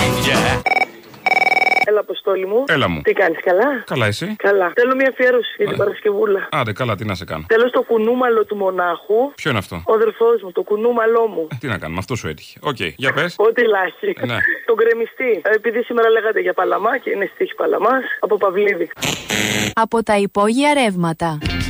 Έλα, Αποστόλη μου. Έλα μου. Τι κάνεις, καλά? Καλά, εσύ? Καλά. Θέλω μια αφιέρωση για την Παρασκευούλα. Άντε, καλά, τι να σε κάνω. Θέλω στο κουνούμαλο του μονάχου. Ποιο είναι αυτό? Ο αδερφός μου, το κουνούμαλό μου. Τι να κάνουμε, αυτό σου έτυχε. Οκ, για πες. Ό,τι λάχει. Ναι. Τον γκρεμιστή. Επειδή σήμερα λέγατε για Παλαμά και είναι στίχη Παλαμάς, από Παυλίδη. Από τα υπόγεια ρεύματα.